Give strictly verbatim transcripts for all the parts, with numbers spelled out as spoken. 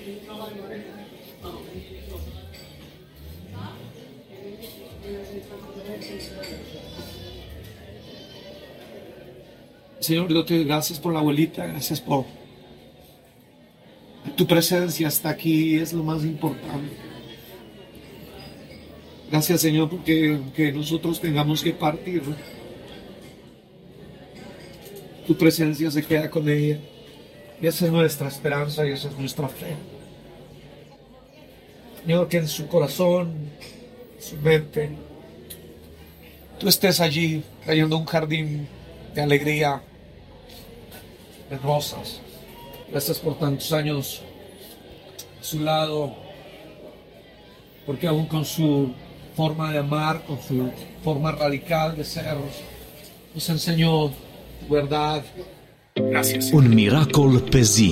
Señor, yo te doy gracias por la abuelita, gracias por tu presencia hasta aquí, es lo más importante. Gracias, Señor, porque que nosotros tengamos que partir, tu presencia se queda con ella. Y esa es nuestra esperanza y esa es nuestra fe. Señor, que en su corazón, en su mente, tú estés allí trayendo un jardín de alegría, de rosas. Gracias por tantos años a su lado, porque aún con su forma de amar, con su forma radical de ser, nos enseñó tu verdad. Gracias. Un miracol pe zi.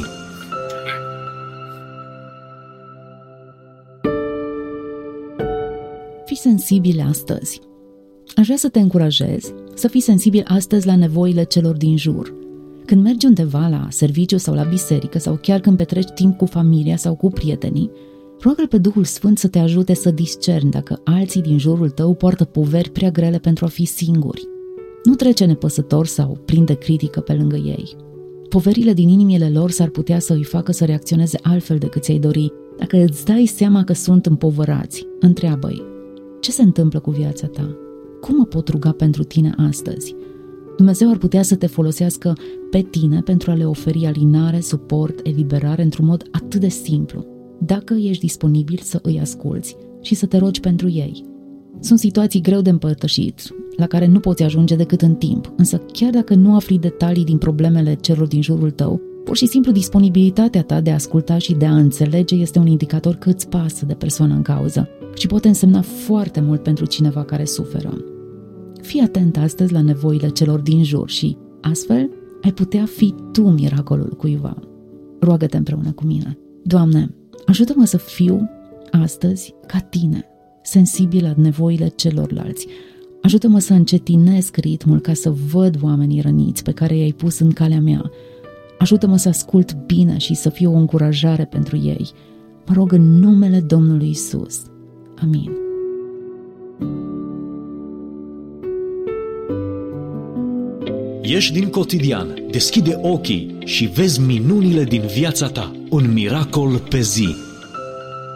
Fii sensibil astăzi. Aș vrea să te încurajez să fii sensibil astăzi la nevoile celor din jur. Când mergi undeva la serviciu sau la biserică sau chiar când petreci timp cu familia sau cu prietenii, roagă-L pe Duhul Sfânt să te ajute să discerni dacă alții din jurul tău poartă poveri prea grele pentru a fi singuri. Nu trece nepăsător sau plin de critică pe lângă ei. Poverile din inimile lor s-ar putea să îi facă să reacționeze altfel decât ți-ai dori. Dacă îți dai seama că sunt împovărați, întreabă-i: ce se întâmplă cu viața ta? Cum mă pot ruga pentru tine astăzi? Dumnezeu ar putea să te folosească pe tine pentru a le oferi alinare, suport, eliberare într-un mod atât de simplu, dacă ești disponibil să îi asculți și să te rogi pentru ei. Sunt situații greu de împărtășit, la care nu poți ajunge decât în timp, însă chiar dacă nu afli detalii din problemele celor din jurul tău, pur și simplu disponibilitatea ta de a asculta și de a înțelege este un indicator că îți pasă de persoana în cauză și poate însemna foarte mult pentru cineva care suferă. Fii atent astăzi la nevoile celor din jur și, astfel, ai putea fi tu miracolul cuiva. Roagă-te împreună cu mine. Doamne, ajută-mă să fiu astăzi ca tine, sensibil la nevoile celorlalți. Ajută-mă să încetinesc ritmul ca să văd oamenii răniți pe care i-ai pus în calea mea. Ajută-mă să ascult bine și să fiu o încurajare pentru ei. Mă rog în numele Domnului Isus. Amin. Ieși din cotidian, deschide ochii și vezi minunile din viața ta. Un miracol pe zi.